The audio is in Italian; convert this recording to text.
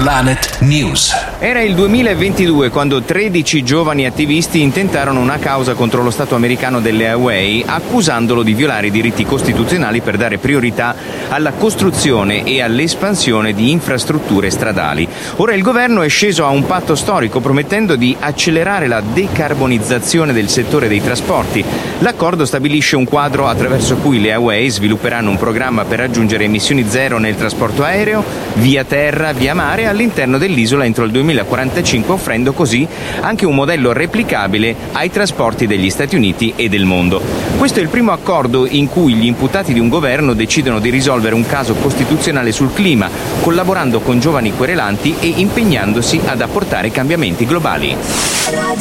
Planet News. Era il 2022 quando 13 giovani attivisti intentarono una causa contro lo Stato americano delle Hawaii, accusandolo di violare i diritti costituzionali per dare priorità alla costruzione e all'espansione di infrastrutture stradali. Ora il governo è sceso a un patto storico promettendo di accelerare la decarbonizzazione del settore dei trasporti. L'accordo stabilisce un quadro attraverso cui le Hawaii svilupperanno un programma per raggiungere emissioni zero nel trasporto aereo, via terra, via mare all'interno dell'isola entro il 2045, offrendo così anche un modello replicabile ai trasporti degli Stati Uniti e del mondo. Questo è il primo accordo in cui gli imputati di un governo decidono di risolvere un caso costituzionale sul clima, collaborando con giovani querelanti e impegnandosi ad apportare cambiamenti globali.